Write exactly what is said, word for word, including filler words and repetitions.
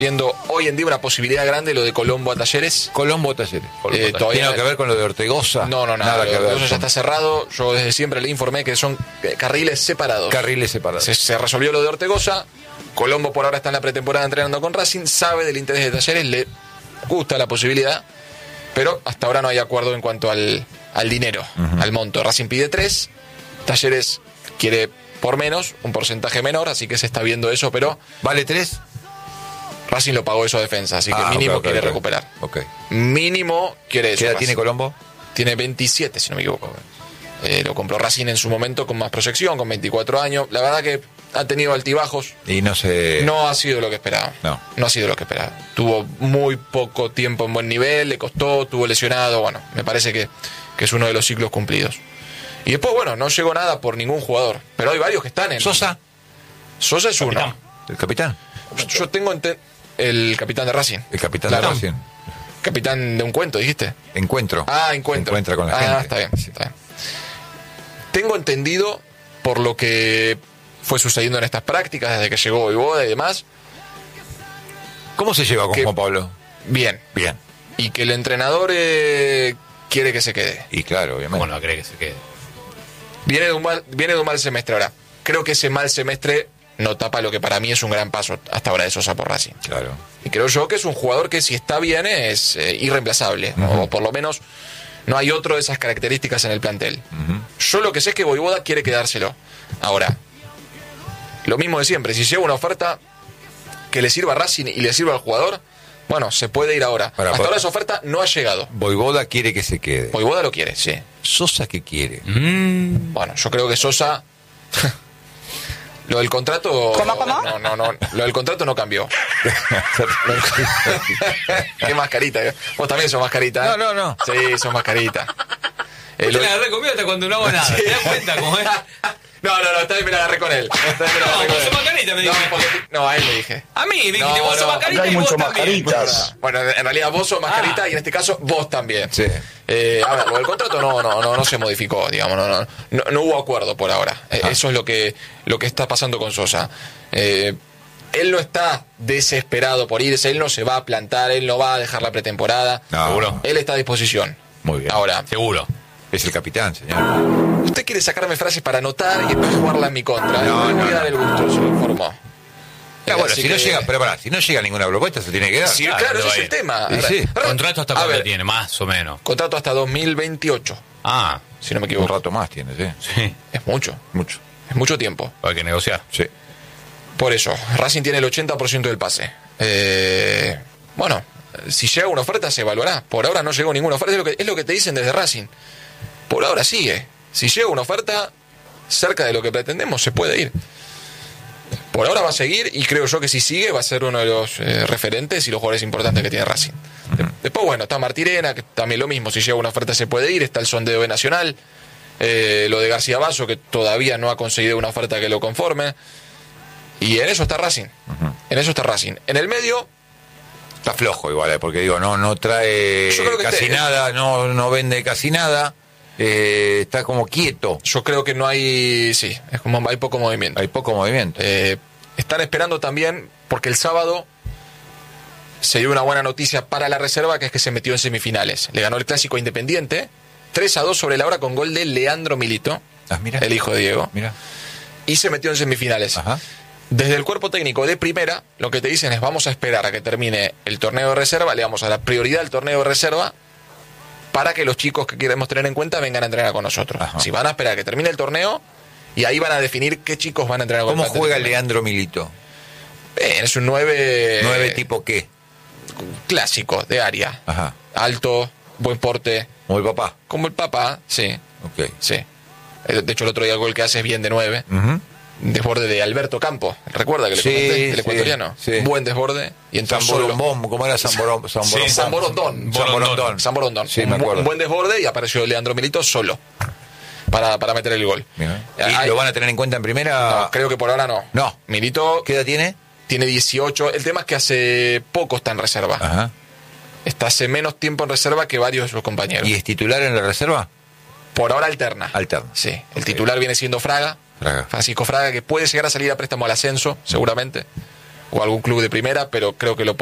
viendo hoy en día una posibilidad grande lo de Colombo a Talleres. Colombo a Talleres. Colombo, Eh, todavía ¿Tiene que ver con lo de Ortegoza? No, no, nada. nada Lo que de ver. Ortegoza ya está cerrado. Yo desde siempre le informé que son eh, carriles separados. Carriles separados. Se, se resolvió lo de Ortegoza. Colombo por ahora está en la pretemporada entrenando con Racing. Sabe del interés de Talleres. Le gusta la posibilidad. Pero hasta ahora no hay acuerdo en cuanto al, al dinero, uh-huh. al monto. Racing pide tres. Talleres quiere por menos, un porcentaje menor. Así que se está viendo eso, pero... ¿Vale tres? Racing lo pagó eso a defensa, así que ah, mínimo okay, okay, quiere okay. recuperar. Okay. Mínimo quiere eso. ¿Qué edad Racing. tiene Colombo? Tiene veintisiete, si no me equivoco. Eh, lo compró Racing en su momento con más proyección, con veinticuatro años. La verdad que ha tenido altibajos. Y no se... No ha sido lo que esperaba. No. No ha sido lo que esperaba. Tuvo muy poco tiempo en buen nivel, le costó, tuvo lesionado. Bueno, me parece que, que es uno de los ciclos cumplidos. Y después, bueno, no llegó nada por ningún jugador. Pero hay varios que están en... ¿Sosa? Sosa es ¿Capitán? uno. ¿El capitán? Yo tengo... Ente- El capitán de Racing. El capitán claro. de Racing. Capitán de un cuento, dijiste. Encuentro. Ah, encuentro. Encuentra con la ah, gente. Ah, está bien, está bien. Tengo entendido, por lo que fue sucediendo en estas prácticas, desde que llegó Voivoda y demás. ¿Cómo se lleva con que, Juan Pablo? Bien. Bien. Y que el entrenador eh, quiere que se quede. Y claro, obviamente. ¿Cómo no quiere que se quede? Viene de un mal, viene de un mal semestre ahora. Creo que ese mal semestre no tapa lo que para mí es un gran paso hasta ahora de Sosa por Racing. Claro. Y creo yo que es un jugador que si está bien es eh, irreemplazable. Uh-huh. O por lo menos no hay otro de esas características en el plantel. Uh-huh. Yo lo que sé es que Voivoda quiere quedárselo. Ahora, lo mismo de siempre. Si llega una oferta que le sirva a Racing y le sirva al jugador, bueno, se puede ir ahora. Para, hasta para. ahora esa oferta no ha llegado. Voivoda quiere que se quede. Voivoda lo quiere, sí. ¿Sosa qué quiere? Mm. Bueno, yo creo que Sosa... Lo del contrato... ¿Cómo, cómo? No, no, no. Lo del contrato no cambió. Qué mascarita. Vos también sos mascarita. No, ¿eh? no, no. Sí, sos mascarita. Eh, te lo... la agarré conmigo hasta cuando no hago nada. ¿Te das cuenta cómo es? No, no, no, está bien, me la agarré con él. Está bien, me la agarré no, con vos sos mascarita, me no, dije. porque... no, a él le dije. A mí, dijiste, no, vos sos no. mascarita hay y vos mucho también. mascaritas. Bueno, en realidad vos sos mascarita ah. y en este caso vos también. Sí. Eh, a ver, lo del contrato no, no, no, no se modificó, digamos, no, no, no, no hubo acuerdo por ahora. Ah. Eso es lo que, lo que está pasando con Sosa. Eh, él no está desesperado por irse, él no se va a plantar, él no va a dejar la pretemporada. No. Seguro. Él está a disposición. Muy bien. Ahora, seguro. Es el capitán, señor. Usted quiere sacarme frases para anotar y después jugarla en mi contra. No, no, no, voy a dar el gusto, se lo informó. Ah, bueno, si que... no llega, pero pará, si no llega ninguna propuesta se tiene que dar. Sí, claro, claro ese es el tema. Sí, sí. ¿Contrato hasta cuándo tiene? Más o menos. Contrato hasta dos mil veintiocho. Ah. Si no me equivoco. Un rato más tiene, sí. Sí. Es mucho. Mucho. Es mucho tiempo. Hay que negociar. Sí. Por eso, Racing tiene el ochenta por ciento del pase. Eh, bueno, si llega una oferta se evaluará. Por ahora no llegó ninguna oferta. Es lo que, es lo que te dicen desde Racing. Por ahora sigue. Si llega una oferta cerca de lo que pretendemos, se puede ir. Por ahora va a seguir y creo yo que si sigue va a ser uno de los eh, referentes y los jugadores importantes que tiene Racing. Uh-huh. Después, bueno, está Martirena, que también lo mismo. Si llega una oferta se puede ir. Está el sondeo de Nacional. Eh, lo de García Basso, que todavía no ha conseguido una oferta que lo conforme. Y en eso está Racing. Uh-huh. En eso está Racing. En el medio... Está flojo igual, porque digo, no, no trae casi te... nada, no, no vende casi nada. Eh, está como quieto. Yo creo que no hay... Sí, es como hay poco movimiento. Hay poco movimiento. Eh, están esperando también, porque el sábado se dio una buena noticia para la reserva, que es que se metió en semifinales. Le ganó el Clásico Independiente, tres a dos sobre la hora con gol de Leandro Milito, ah, mira. el hijo de Diego. Mira. Y se metió en semifinales. Ajá. Desde el cuerpo técnico de primera, lo que te dicen es vamos a esperar a que termine el torneo de reserva, le damos a la prioridad al torneo de reserva para que los chicos que queremos tener en cuenta vengan a entrenar con nosotros. Ajá. Si van a esperar a que termine el torneo, y ahí van a definir qué chicos van a entrenar con nosotros. ¿Cómo juega Leandro Milito? Eh, es un nueve... ¿Nueve tipo qué? Clásico, de área. Ajá. Alto, buen porte. ¿Como el papá? Como el papá, sí. Ok. Sí. De hecho, el otro día el gol que hace es bien de nueve. Uh-huh. Desborde de Alberto Campo, ¿recuerda que le sí, comenté? El sí, ecuatoriano. Sí. Buen desborde. Y entonces Samborondón, ¿cómo era Samborondón? Sí, Samborondón. Samborondón. Samborondón. Sí, me acuerdo. Un buen desborde y apareció Leandro Milito solo para, para meter el gol. Bien. ¿Y Ay, lo van a tener en cuenta en primera? No, creo que por ahora no. No. Milito... ¿Qué edad tiene? Tiene dieciocho. El tema es que hace poco está en reserva. Ajá. Está hace menos tiempo en reserva que varios de sus compañeros. ¿Y es titular en la reserva? Por ahora alterna. Alterna. Sí. El titular viene siendo Fraga. Fraga. Francisco Fraga, que puede llegar a salir a préstamo al ascenso, seguramente. o algún club de primera, pero creo que lo